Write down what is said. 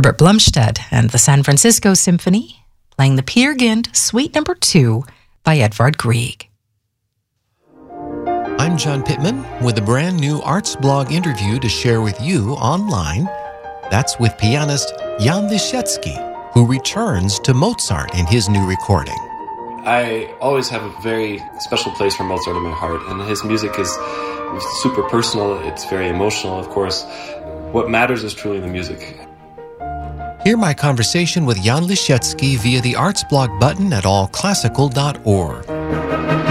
Herbert Blumstedt and the San Francisco Symphony, playing the Peer Gynt Suite No. 2 by Edvard Grieg. I'm John Pittman with a brand new Arts Blog interview to share with you online. That's with pianist Jan Lisiecki, who returns to Mozart in his new recording. I always have a very special place for Mozart in my heart, and his music is super personal. It's very emotional, of course. What matters is truly the music. Hear my conversation with Jan Lisiecki via the Arts Blog button at allclassical.org.